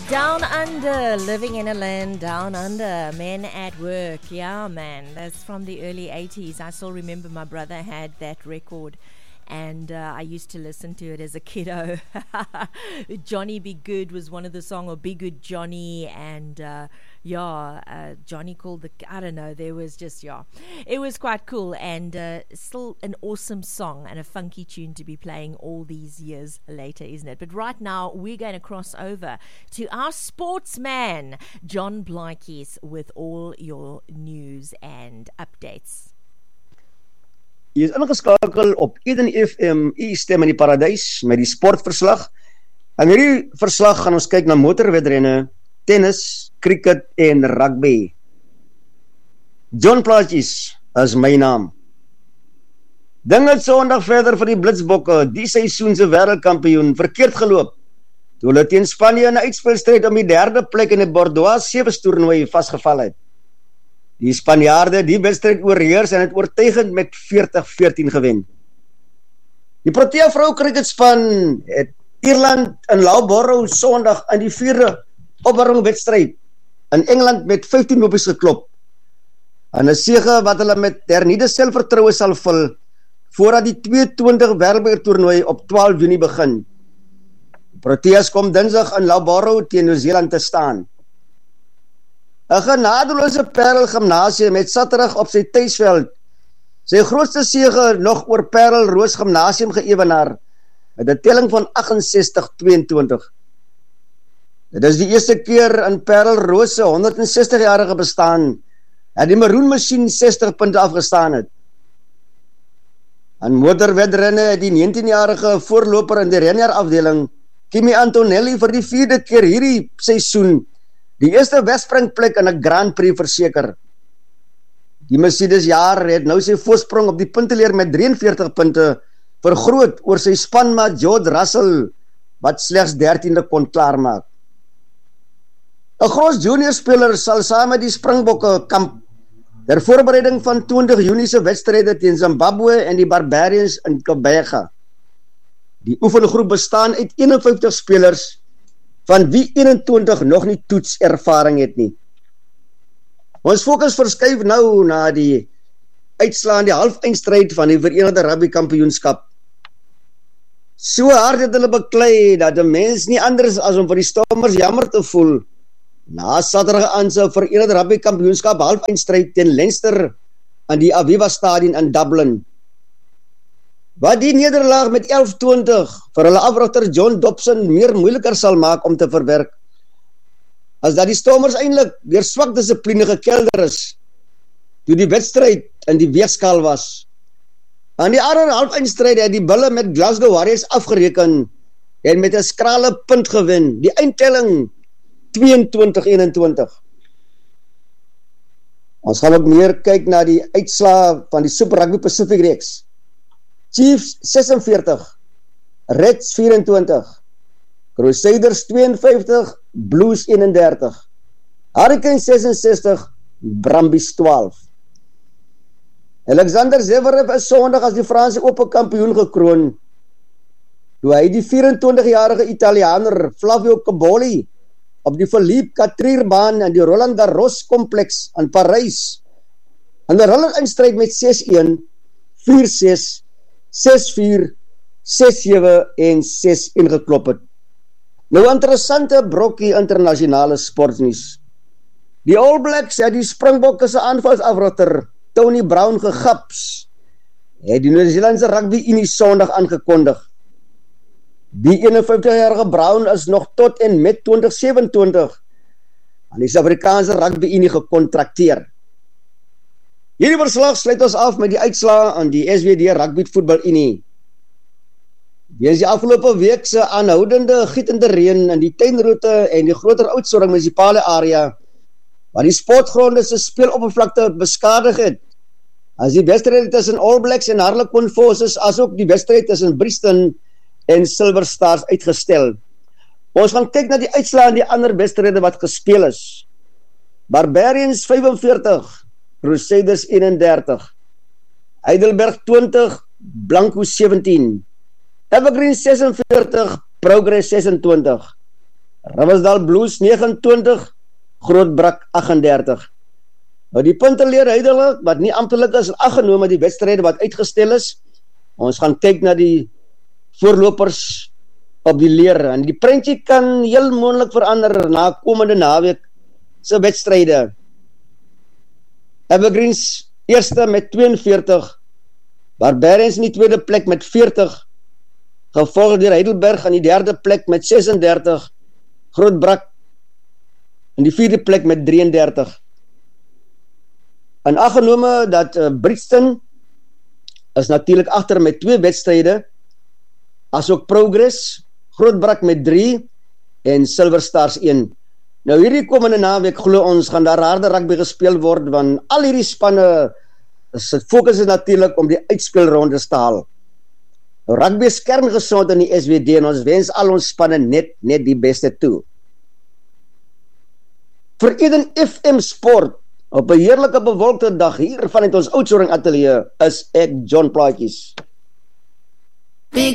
Down under, living in a land down under, men at work. Yeah, man, that's from the early 80s. I still remember my brother had that record, and I used to listen to it as a kiddo. Johnny Be Good was one of the songs, or Be Good Johnny, and Johnny called the, I don't know, there was just, it was quite cool, and still an awesome song and a funky tune to be playing all these years later, isn't it? But right now, we're going to cross over to our sportsman, John Blaikies, with all your news and updates. Jy is ingeskakel op Eden FM, stem in die paradys, met die sportverslag. En hierdie verslag gaan ons kyk na motorwedrenne, tennis, cricket en rugby. John Blaikies is my naam. Dinge het Sondag verder vir die Blitsbokke, die seisoense wêreldkampioen, verkeerd geloop, toe hulle teen Spanje in 'n uitspelstryd om die 3de plek in die Bordeaux Sevens toernooi vasgeval het. Die Spanjaarde die wedstryd oorheers en het oortuigend met 40-14 gewen. Die Protea vrou cricketspan het Ierland in Loughborough Sondag in die 4de opwarmingwedstryd in Engeland met 15 lopies geklop. En 'n sege wat hulle met hernieude selfvertroue sal vul voordat die 22 wêreldbeker toernooi op 12 Junie begin. Die Proteas kom Dinsdag in Loughborough teen Nieu-Seeland te staan. 'n genadeloose Parel Gimnasium het Saterdag op sy tuisveld sy grootste sege nog oor Parel Roos Gimnasium geëwenaar met 'n telling van 68-22. Dit is die eerste keer in Parel Roos se 160-jarige bestaan dat die Maroonmasjien 60 punte afgestaan het. Aan motorwedrenne het die 19-jarige voorloper in die renjaar afdeling, Kimi Antonelli, vir die 4de keer hierdie seisoen die eerste wegspringplek in 'n Grand Prix verseker. Die Mercedes jaar het nou sy voorsprong op die punteleer met 43 punte vergroot oor sy spanmaat George Russell, wat slegs 13de kon klaarmaak. 'n Gros junior speler sal saam met die Springbokke kamp ter voorbereiding van 20 Junie se wedstryde teen Zimbabwe en die Barbarians in Kobega. Die oefengroep bestaan uit 51 spelers, van wie 21 nog nie toetservaring het nie. Ons fokus verskuif nou na die uitslae in die halfeindstryd van die Verenigde Rugby Kampioenskap. So hard het hulle beklei dat die mens nie anders as om vir die Stormers jammer te voel na Saterdag aan se Verenigde Rugby Kampioenskap halfeindstryd teen Leinster aan die Aviva Stadion in Dublin. Wat die nederlaag met 11-20 vir hulle afrigter John Dobson meer moeiliker sal maak om te verwerk, as dat die Stormers eintlik deur swak dissipline gekelder is, toe die wedstryd in die weegskaal was. Aan die ander halfeindstryd het die Bulle met Glasgow Warriors afgereken en met 'n skrale punt gewen, die eindtelling 22-21. Ons gaan ook meer kyk na die uitslae van die Super Rugby Pacific reeks. Chiefs 46, Reds 24, Crusaders 52, Blues 31, Hurricanes 66, Brumbies 12. Alexander Zverev is Sondag as die Franse Open kampioen gekroon, toe hy die 24-jarige Italianer Flavio Cobolli op die Philippe Catrierbaan in die Roland Garros kompleks in Parys in 'n hulle-instryd met 6-1, 4-6, 6-4, 6-7 en 6-1 geklop het. Nou interessante brokkie internasionale sportnuus. Die All Blacks het die Springbokke se aanvalsafrigter Tony Brown gegaps, het die Nieu-Seelandse Rugby Unie Sondag aangekondig. Die 51-jarige Brown is nog tot en met 2027 aan die Suid-Afrikaanse Rugby Unie gekontrakteer. Hierdie verslag sluit ons af met die uitslae aan die SWD Rugby Voetbal Unie. Weens die afgelope week se aanhoudende gietende reën in die tuinroete en die groter Oudtshoorn munisipale area, wat die sportgronde se speeloppervlakte beskadig het, as die wedstryd tussen All Blacks en Harlequin Forces, asook die wedstryd tussen Brixton en Silver Stars uitgestel. Ons gaan kyk na die uitslae in die ander wedstryde wat gespeel is. Barbarians 45, Crusaders 31, Heidelberg 20, Blanco 17, Evergreen 46, Progress 26, Riversdale Blues 29, Grootbrak 38. Nou die punte leer huidelik, wat nie amptelik is, aggenome die wedstryde wat uitgestel is. Ons gaan kyk na die voorlopers op die leer, en die prentjie kan heel moontlik verander na komende naweek se wedstryde. Evergreens eerste met 42, Barbarians in die tweede plek met 40, gevolg deur Heidelberg aan die derde plek met 36, Grootbrak in die vierde plek met 33. En aggenome dat Brixton is natuurlik agter met 2 wedstryde, asook Progress, Grootbrak met 3 en Silver Stars 1. Nou hierdie komende naweek glo ons gaan daar harde rugby gespeel word, want al hierdie spanne se fokus is natuurlik om die uitspelrondes te haal. Rugby is kerngesond in die SWD en ons wens al ons spanne net die beste toe. Vir Eden FM Sport op 'n heerlike bewolkte dag hier vanuit ons Oudtshoorn ateljee is ek John Plaatjes.